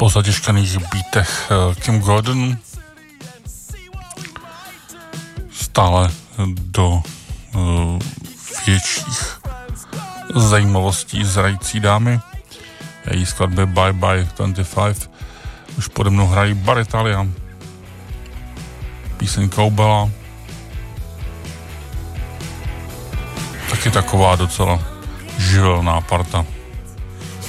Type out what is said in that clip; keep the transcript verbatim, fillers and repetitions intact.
po zatěžkaných beatech Kim Gordon stále do uh, větších zajímavostí zrající dámy. Její skladby Bye Bye dvacet pět už pode mnou hrají Bar Italia, píseň Koubela, taky taková docela živelná parta.